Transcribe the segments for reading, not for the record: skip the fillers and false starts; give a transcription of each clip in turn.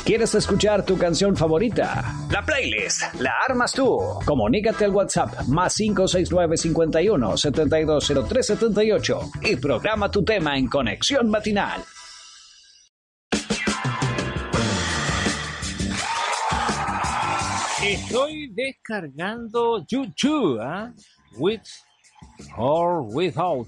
¿Quieres escuchar tu canción favorita? La playlist la armas tú. Comunícate al WhatsApp más 569 51 7203 78 y programa tu tema en Conexión Matinal. Estoy descargando YouTube, with or without,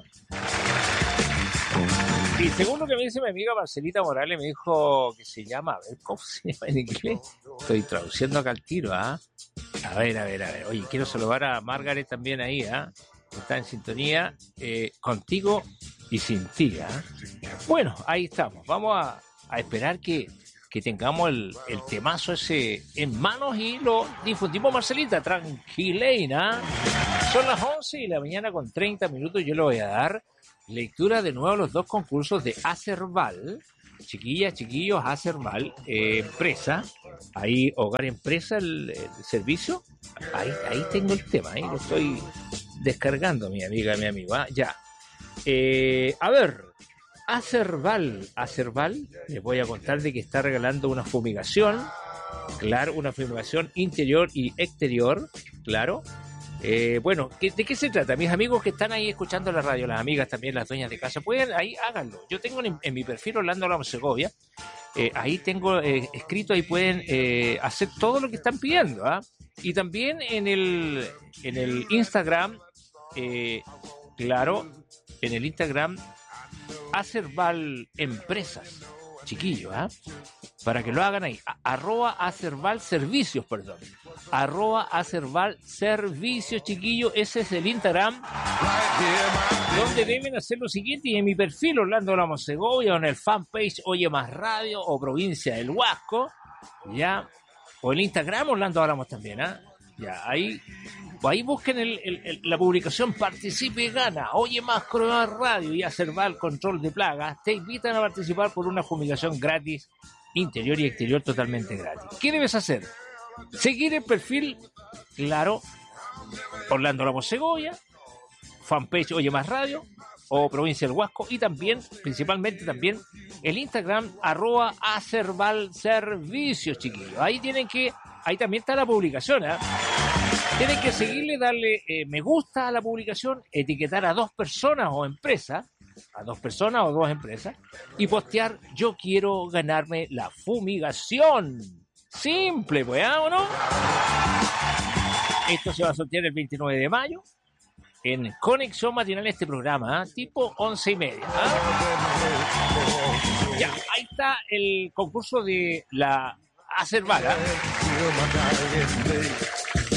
Y según lo que me dice mi amiga Marcelita Morales, me dijo que se llama, a ver, ¿cómo se llama en inglés? Estoy traduciendo acá al tiro, A ver. Oye, quiero saludar a Margaret también ahí, Está en sintonía, contigo y sin ti, Bueno, ahí estamos. Vamos a esperar que tengamos el temazo ese en manos y lo difundimos, Marcelita, tranquilina. Son las 11 de la mañana con 30 minutos. Yo le voy a dar lectura de nuevo a los dos concursos de Acerval. Chiquillas, chiquillos, Acerval, empresa. Ahí, hogar empresa, el servicio. Ahí tengo el tema, ahí lo estoy descargando, mi amiga, mi amigo. Ya. A ver. Acerval, les voy a contar de que está regalando una fumigación, claro, una fumigación interior y exterior, claro. Bueno, ¿de qué se trata? Mis amigos que están ahí escuchando la radio, las amigas también, las dueñas de casa, pueden, ahí háganlo. Yo tengo en mi perfil Orlando Ramos Segovia, ahí tengo escrito, ahí pueden hacer todo lo que están pidiendo, Y también en el Instagram, claro, en el Instagram, Acerval Empresas, chiquillo, para que lo hagan ahí, @Acerval Servicios, @Acerval Servicios, chiquillo, ese es el Instagram donde deben hacer lo siguiente, y en mi perfil Orlando Ramos Segovia, o en el fanpage Oye Más Radio o Provincia del Huasco, ya, o el Instagram Orlando Ramos también, ya, ahí busquen la publicación Participe y Gana, Oye Más Radio y Acerval Control de Plagas, te invitan a participar por una fumigación gratis, interior y exterior totalmente gratis. ¿Qué debes hacer? Seguir el perfil, claro, Orlando Ramos Segovia, fanpage Oye Más Radio o Provincia del Huasco, y también, principalmente también, el Instagram @Acerval Servicios, chiquillos. Ahí también está la publicación, Tienen que seguirle, darle me gusta a la publicación, etiquetar a 2 personas o empresas, y postear: yo quiero ganarme la fumigación. Simple, pues, ¿o no? Esto se va a sortear el 29 de mayo en Conexión Matinal, este programa, tipo 11:30. Ya, ahí está el concurso de la Acerval.